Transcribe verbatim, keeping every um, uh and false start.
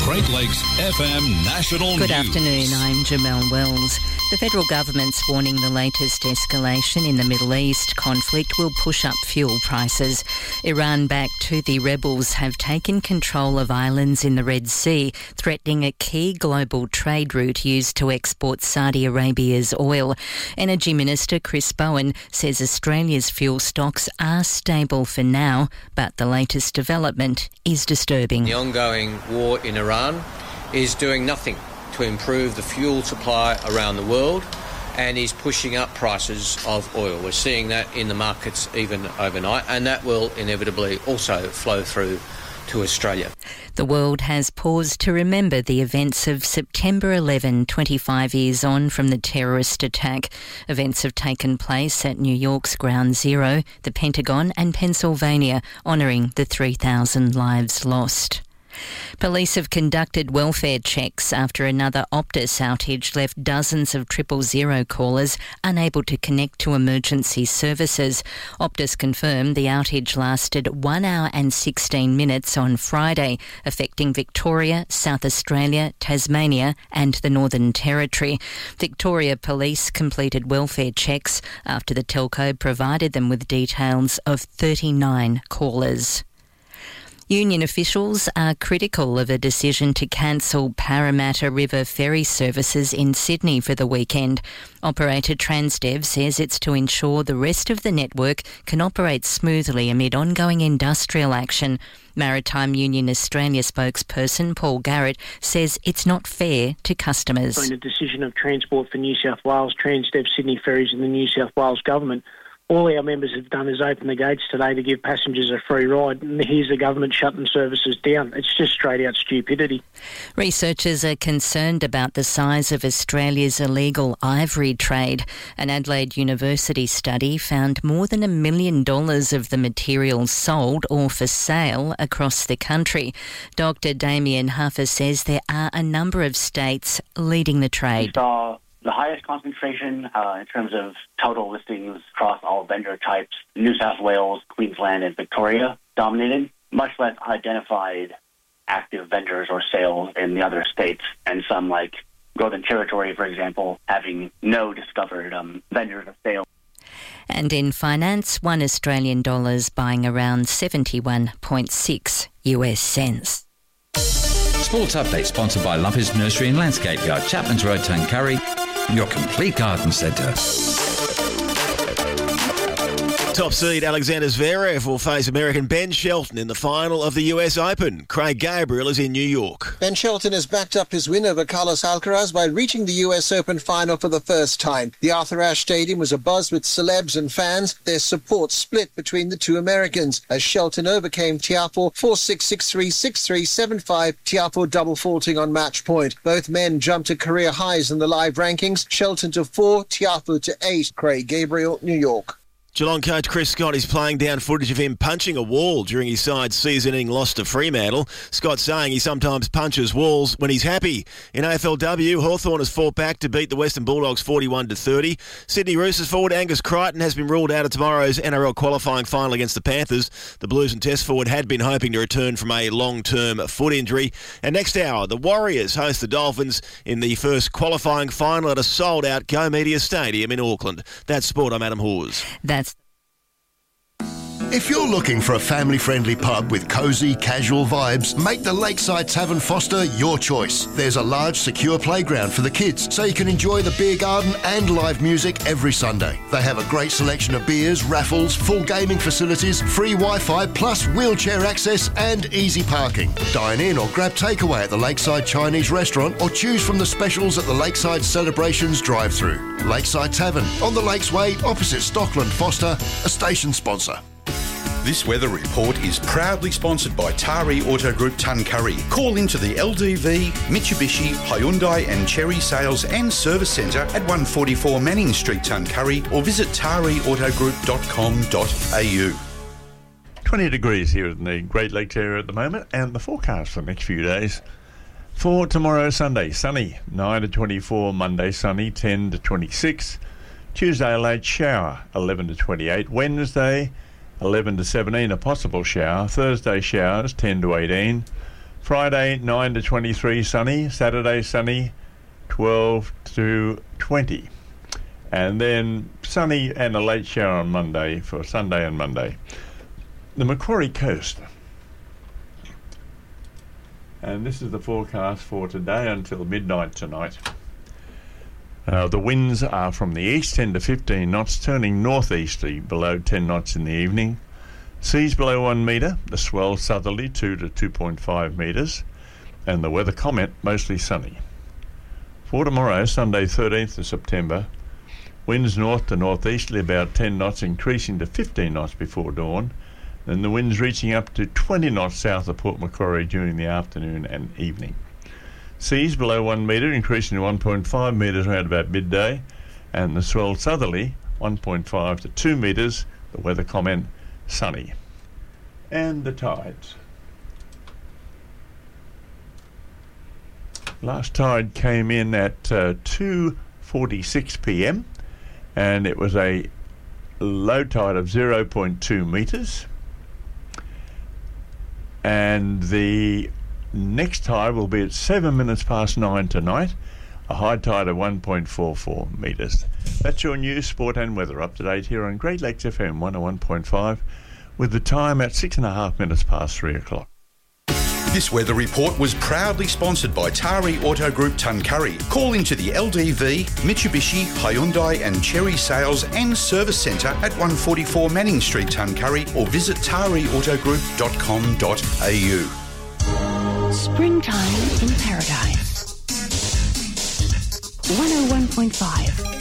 Great Lakes F M National Good News. afternoon, I'm Jamelle Wells. The federal government's warning the latest escalation in the Middle East conflict will push up fuel prices. Iran-backed Houthi rebels have taken control of islands in the Red Sea, threatening a key global trade route used to export Saudi Arabia's oil. Energy Minister Chris Bowen says Australia's fuel stocks are stable for now, but the latest development is disturbing. The ongoing war in Iran is doing nothing to improve the fuel supply around the world and is pushing up prices of oil. We're seeing that in the markets even overnight, and that will inevitably also flow through to Australia. The world has paused to remember the events of September eleventh, twenty-five years on from the terrorist attack. Events have taken place at New York's Ground Zero, the Pentagon and Pennsylvania, honouring the three thousand lives lost. Police have conducted welfare checks after another Optus outage left dozens of triple zero callers unable to connect to emergency services. Optus confirmed the outage lasted one hour and sixteen minutes on Friday, affecting Victoria, South Australia, Tasmania and the Northern Territory. Victoria Police completed welfare checks after the telco provided them with details of thirty-nine callers. Union officials are critical of a decision to cancel Parramatta River ferry services in Sydney for the weekend. Operator Transdev says it's to ensure the rest of the network can operate smoothly amid ongoing industrial action. Maritime Union Australia spokesperson Paul Garrett says it's not fair to customers. It's been a decision of Transport for New South Wales, Transdev Sydney Ferries and the New South Wales Government. All our members have done is open the gates today to give passengers a free ride, and here's the government shutting services down. It's just straight out stupidity. Researchers are concerned about the size of Australia's illegal ivory trade. An Adelaide University study found more than a million dollars of the material sold or for sale across the country. Doctor Damien Huffer says there are a number of states leading the trade. So- The highest concentration uh, in terms of total listings across all vendor types, New South Wales, Queensland and Victoria dominated, much less identified active vendors or sales in the other states, and some like Northern Territory, for example, having no discovered um, vendors of sale. And in finance, one Australian dollar's buying around seventy-one point six US cents. Sports update sponsored by Lumpers Nursery and Landscape Yard, Chapman's Road, Tuncurry, your complete garden centre. Top seed Alexander Zverev will face American Ben Shelton in the final of the U S Open. Craig Gabriel is in New York. Ben Shelton has backed up his win over Carlos Alcaraz by reaching the U S Open final for the first time. The Arthur Ashe Stadium was abuzz with celebs and fans, their support split between the two Americans as Shelton overcame Tiafoe four six, six three, six three, seven five, Tiafoe double faulting on match point. Both men jumped to career highs in the live rankings, Shelton to four, Tiafoe to eight. Craig Gabriel, New York. Geelong coach Chris Scott is playing down footage of him punching a wall during his side's season-ending loss to Fremantle. Scott saying he sometimes punches walls when he's happy. In A F L W, Hawthorn has fought back to beat the Western Bulldogs forty-one to thirty. Sydney Roosters forward Angus Crichton has been ruled out of tomorrow's N R L qualifying final against the Panthers. The Blues and Test forward had been hoping to return from a long-term foot injury. And next hour, the Warriors host the Dolphins in the first qualifying final at a sold-out Go Media Stadium in Auckland. That's Sport. I'm Adam Hawes. That's If you're looking for a family-friendly pub with cosy, casual vibes, make the Lakeside Tavern Foster your choice. There's a large, secure playground for the kids, so you can enjoy the beer garden and live music every Sunday. They have a great selection of beers, raffles, full gaming facilities, free Wi-Fi, plus wheelchair access and easy parking. Dine in or grab takeaway at the Lakeside Chinese Restaurant or choose from the specials at the Lakeside Celebrations drive-thru. Lakeside Tavern, on the Lakes Way, opposite Stockland Foster, a station sponsor. This weather report is proudly sponsored by Tari Auto Group Tuncurry. Call into the L D V, Mitsubishi, Hyundai and Chery Sales and Service Centre at one forty-four Manning Street, Tuncurry, or visit tari auto group dot com dot a u. twenty degrees here in the Great Lakes area at the moment, and the forecast for the next few days. For tomorrow, Sunday, sunny, nine to twenty-four. Monday, sunny, ten to twenty-six. Tuesday, a late shower, eleven to twenty-eight. Wednesday, eleven to seventeen, a possible shower. Thursday, showers, ten to eighteen. Friday, nine to twenty-three, sunny. Saturday, sunny, twelve to twenty. And then sunny and a late shower on Monday for Sunday and Monday. The Macquarie Coast. And this is the forecast for today until midnight tonight. Uh, the winds are from the east, ten to fifteen knots, turning northeasterly below ten knots in the evening. Seas below one metre, the swell southerly two to two point five metres, and the weather comment mostly sunny. For tomorrow, Sunday thirteenth of September, winds north to northeasterly about ten knots, increasing to fifteen knots before dawn, then the winds reaching up to twenty knots south of Port Macquarie during the afternoon and evening. Seas below one metre, increasing to one point five metres around about midday, and the swell southerly one point five to two metres, the weather comment sunny. And the tides. Last tide came in at uh, two forty-six p m and it was a low tide of zero point two metres, and the next tide will be at seven minutes past nine tonight, a high tide of one point four four metres. That's your news, sport and weather up to date here on Great Lakes F M one oh one point five, with the time at six and a half minutes past three o'clock. This weather report was proudly sponsored by Tari Auto Group Tuncurry. Call into the L D V, Mitsubishi, Hyundai and Cherry Sales and Service Centre at one forty-four Manning Street, Tuncurry, or visit tari auto group dot com dot a u. Springtime in Paradise. one oh one point five